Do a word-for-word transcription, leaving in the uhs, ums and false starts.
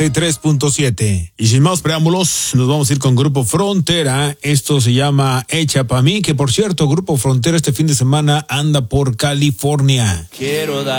tres punto siete. Y sin más preámbulos, nos vamos a ir con Grupo Frontera. Esto se llama Hecha Pa' Mí, que por cierto, Grupo Frontera este fin de semana anda por California. Quiero dar